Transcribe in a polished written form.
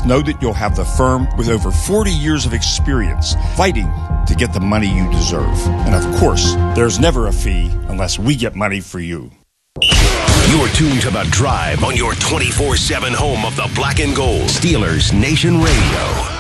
just know that you'll have the firm with over 40 years of experience fighting to get the money you deserve. And of course, there's never a fee unless we get money for you. You're tuned to The Drive on your 24/7 home of the Black and Gold, Steelers Nation Radio.